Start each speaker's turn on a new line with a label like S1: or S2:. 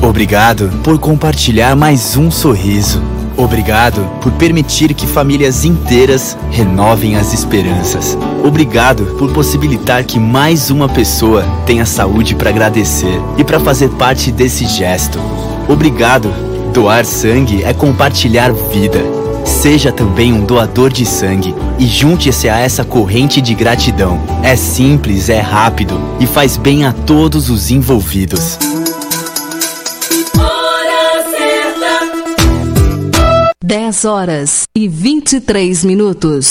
S1: Obrigado por compartilhar mais um sorriso. Obrigado por permitir que famílias inteiras renovem as esperanças. Obrigado por possibilitar que mais uma pessoa tenha saúde para agradecer e para fazer parte desse gesto. Obrigado. Doar sangue é compartilhar vida. Seja também um doador de sangue e junte-se a essa corrente de gratidão. É simples, é rápido e faz bem a todos os envolvidos.
S2: 10h23.